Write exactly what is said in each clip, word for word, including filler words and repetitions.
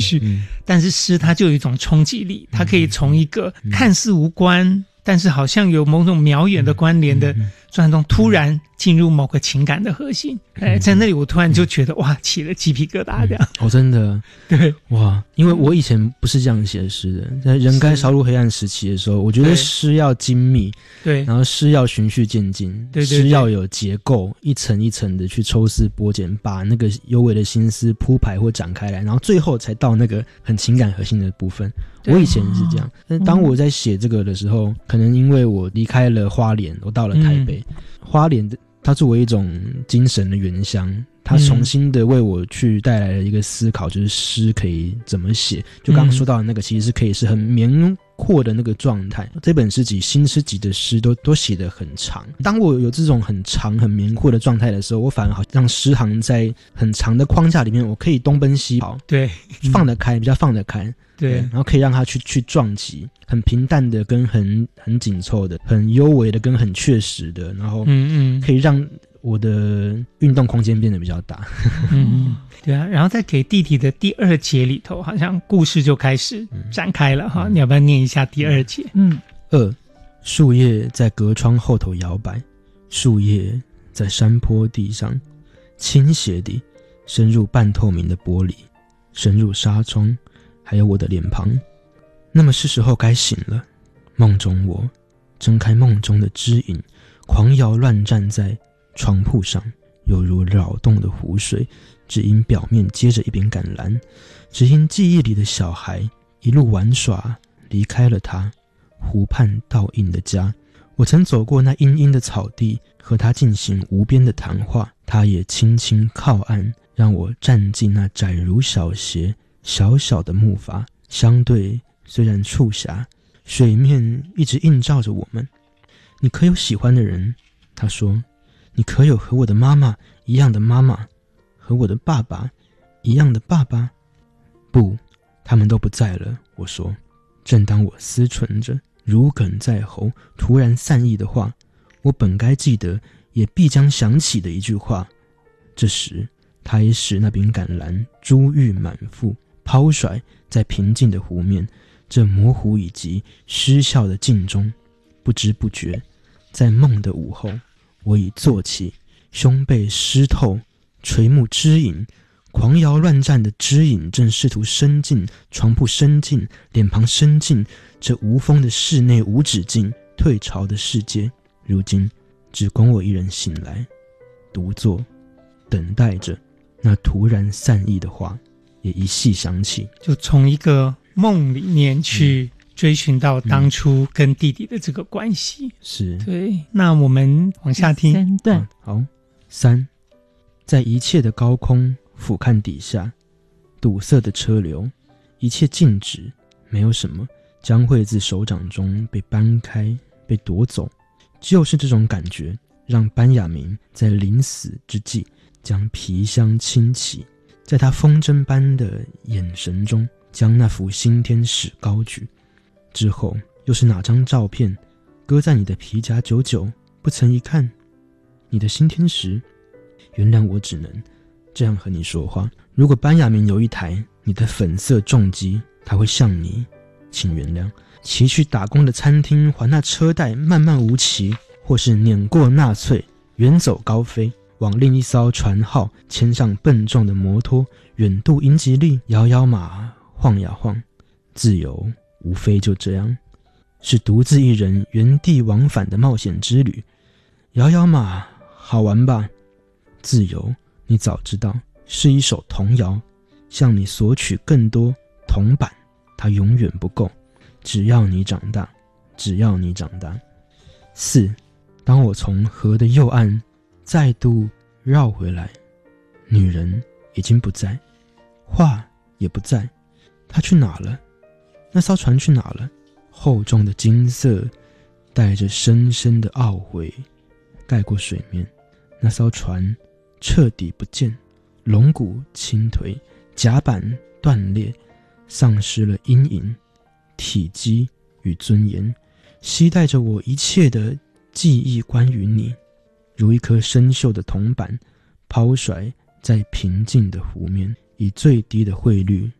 绪， 嗯嗯、 但是诗它就有一种冲击力，它可以从一个看似无关、嗯、但是好像有某种渺远的关联的状态中突然进入某个情感的核心、嗯哎、在那里我突然就觉得、嗯、哇起了鸡皮疙瘩这样、 嗯、哦真的对哇，因为我以前不是这样写诗的，在人该烧入黑暗时期的时候，我觉得诗要精密， 对， 然后诗要循序渐进， 对对对， 诗要有结构，一层一层的去抽丝剥茧，把那个幽微的心思铺排或展开来，然后最后才到那个很情感核心的部分。我以前是这样，但当我在写这个的时候、嗯、可能因为我离开了花莲，我到了台北、嗯、花莲它作为一种精神的原乡，它重新的为我去带来了一个思考，就是诗可以怎么写。就刚刚说到的那个其实是可以是很绵阔的那个状态，这本诗集新诗集的诗都都写得很长。当我有这种很长很绵阔的状态的时候，我反而好像诗行在很长的框架里面，我可以东奔西跑， 对， 放得开，比较放得开，对，然后可以让它去去撞击，很平淡的跟很很紧凑的，很幽微的跟很确实的，然后嗯嗯，可以让我的运动空间变得比较大。 嗯，对啊。然后在给弟弟的第二节里头，好像故事就开始展开了哈、嗯。你要不要念一下第二节？ 嗯，二，树叶在隔窗后头摇摆，树叶在山坡地上倾斜地深入半透明的玻璃，深入纱窗，还有我的脸庞。那么是时候该醒了。梦中我睁开梦中的枝影，狂摇乱站在床铺上，犹如扰动的湖水，只因表面接着一柄橄榄，只因记忆里的小孩一路玩耍离开了他湖畔倒映的家。我曾走过那阴阴的草地，和他进行无边的谈话，他也轻轻靠岸，让我站进那窄如小鞋小小的木筏，相对虽然触狭，水面一直映照着我们。你可有喜欢的人？他说。你可有和我的妈妈一样的妈妈，和我的爸爸一样的爸爸？不，他们都不在了。我说。正当我思忖着如鲠在喉突然散逸的话，我本该记得也必将想起的一句话，这时他也使那柄橄榄珠玉满腹，抛甩在平静的湖面，这模糊以及失效的镜中，不知不觉在梦的午后，我已坐起，胸背湿透，垂目枝影，狂摇乱战的枝影正试图伸进床铺，伸进脸庞，伸进这无风的室内无止境退潮的世界。如今只供我一人醒来，独坐等待着那突然散逸的话也一细想起，就从一个梦里面去、嗯追寻到当初跟弟弟的这个关系、嗯、是对。那我们往下听三段、啊、好。三，在一切的高空俯瞰底下，堵塞的车流，一切静止，没有什么将会自手掌中被搬开被夺走。就是这种感觉让班雅明在临死之际将皮箱轻起，在他风筝般的眼神中将那幅新天使高举。之后又是哪张照片搁在你的皮夹久久不曾一看？你的新天使？原谅我只能这样和你说话。如果班雅明有一台你的粉色重机，他会向你请原谅，骑去打工的餐厅，还那车贷漫漫无期，或是碾过纳粹远走高飞，往另一艘船号牵上笨重的摩托，远渡英吉利，摇摇马晃呀晃。自由无非就这样，是独自一人原地往返的冒险之旅。摇摇马好玩吧？自由你早知道是一首童谣，向你索取更多铜板，它永远不够。只要你长大，只要你长大。四，当我从河的右岸再度绕回来，女人已经不在，画也不在，她去哪了？那艘船去哪了？厚重的金色带着深深的懊悔盖过水面，那艘船彻底不见，龙骨倾颓，甲板断裂，丧失了阴影、体积与尊严，携带着我一切的记忆关于你，如一颗生锈的铜板抛甩在平静的湖面，以最低的汇率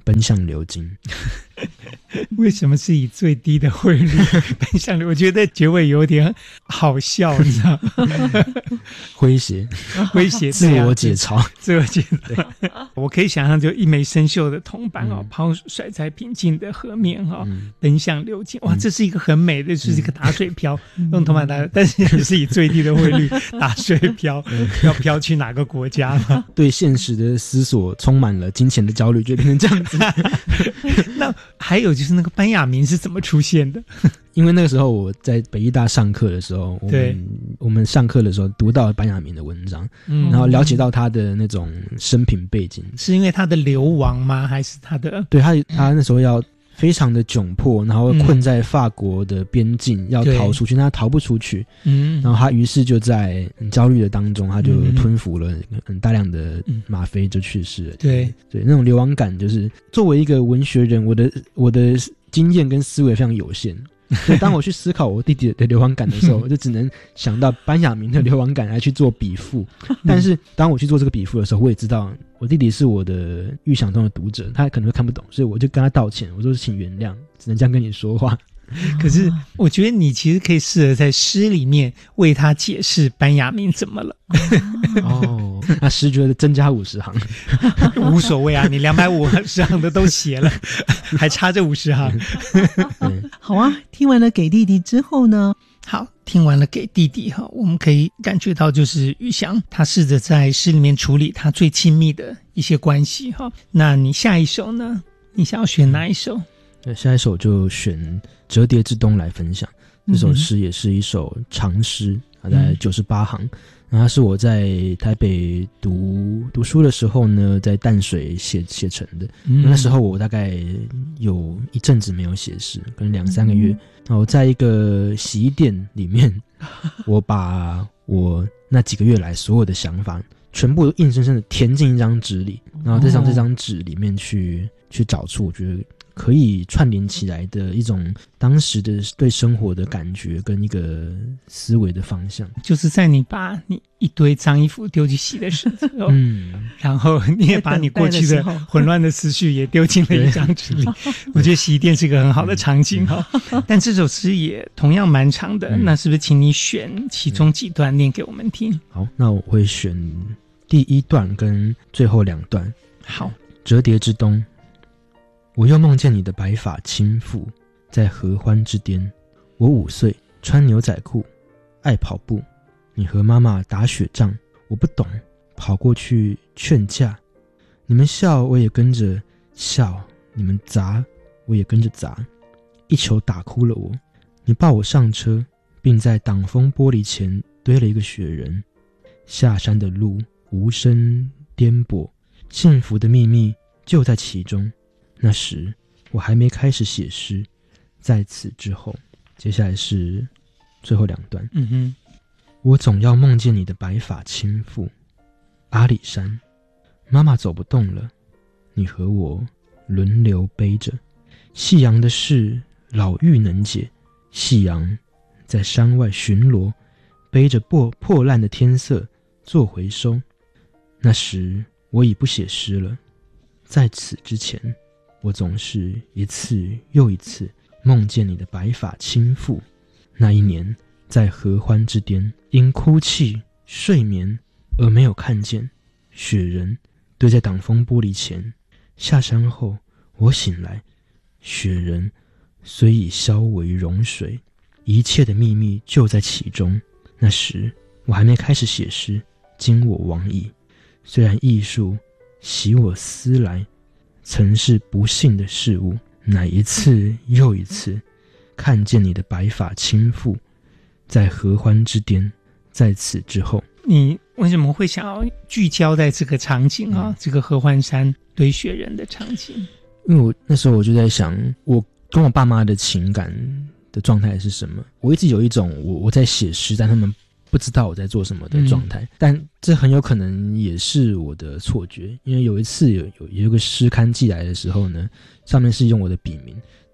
奔向流金。 为什么是以最低的汇率奔向流？我觉得结尾有点好笑，你知道吗？ 诙谐， 诙谐， 自我解嘲， 自我解嘲。我可以想象，就一枚生锈的铜板哦，抛甩在平静的河面哈、哦嗯，奔向流金。哇，这是一个很美的，就是一个打水漂，嗯、用铜板打，但是也是以最低的汇率打水漂，要飘去哪个国家嘛？ 对现实的思索充满了金钱的焦虑，就变成这样子。 那还有就是那个班雅明是怎么出现的？ 因为那个时候我在北医大上课的时候，我们我们上课的时候读到班雅明的文章、嗯，然后了解到他的那种生平背景， 是因为他的流亡吗？还是他的？ 对，他他那时候要非常的窘迫，然后困在法国的边境、嗯、要逃出去，但他逃不出去，嗯，然后他于是就在很焦虑的当中，他就吞服了很大量的吗啡，就去世了。 对对，那种流亡感，就是作为一个文学人，我的我的经验跟思维非常有限。所以当我去思考我弟弟的流亡感的时候，我就只能想到班雅明的流亡感来去做比附。但是当我去做这个比附的时候，我也知道我弟弟是我的预想中的读者，他可能会看不懂，所以我就跟他道歉，我说请原谅，只能这样跟你说话。 可是我觉得你其实可以试着在诗里面为他解释班雅明怎么了。 哦，那诗觉得增加五十行无所谓啊，你两百五十行的都写了，还差这五十行。 好啊，听完了给弟弟之后呢， 好，听完了给弟弟哈，我们可以感觉到就是宇翔他试着在诗里面处理他最亲密的一些关系哈。那你下一首呢？你想要选哪一首？ 对，下一首就选《折叠之冬》来分享。这首诗也是一首长诗，它在九十八行。然后它是我在台北读读书的时候呢，在淡水写写成的。嗯、那时候我大概有一阵子没有写诗，可能两三个月。然后在一个洗衣店里面，我把我那几个月来所有的想法，全部都硬生生的填进一张纸里，然后再从这张纸里面去去找出我觉得可以串联起来的一种当时的对生活的感觉跟一个思维的方向。 就是在你把你一堆脏衣服丢去洗的时候，嗯，然后你也把你过去的混乱的思绪也丢进了一张纸里。我觉得洗衣店是一个很好的场景哈、哦。但这首诗也同样蛮长的、嗯，那是不是请你选其中几段念给我们听？ 好，那我会选第一段跟最后两段。 好， 折叠之冬。我又梦见你的白发轻拂在合欢之巅。我五岁，穿牛仔裤，爱跑步。你和妈妈打雪仗，我不懂，跑过去劝架。你们笑，我也跟着笑；你们砸，我也跟着砸。一球打哭了我。你抱我上车，并在挡风玻璃前堆了一个雪人。下山的路无声颠簸，幸福的秘密就在其中。那时我还没开始写诗，在此之后，接下来是最后两段。 嗯哼， 我总要梦见你的白发轻拂。阿里山，妈妈走不动了，你和我轮流背着。夕阳的事老妪能解，夕阳在山外巡逻，背着破破烂的天色做回收。那时我已不写诗了，在此之前，我总是一次又一次梦见你的白发轻拂。那一年，在合欢之巅，因哭泣、睡眠而没有看见雪人堆在挡风玻璃前。下山后，我醒来，雪人虽已消为融水，一切的秘密就在其中。那时我还没开始写诗，今我往矣。虽然艺术袭我思来，曾是不幸的事物，哪一次又一次看见你的白发轻拂在合欢之巅。在此之后， 你为什么会想要聚焦在这个场景啊、嗯？这个合欢山堆雪人的场景？ 因为我那时候我就在想，我跟我爸妈的情感的状态是什么？我一直有一种我我在写诗，但他们不知道我在做什么的状态、嗯，但这很有可能也是我的错觉。因为有一次有有有一个诗刊寄来的时候呢，上面是用我的笔名，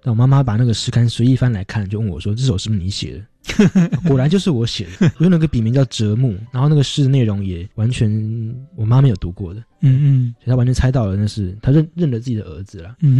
但我妈妈把那个诗刊随意翻来看，就问我说这首是不是你写的？果然就是我写的，我用了个笔名叫折木，然后那个诗的内容也完全我妈没有读过的， 嗯嗯， 所以她完全猜到了那是她认认了自己的儿子啦。 嗯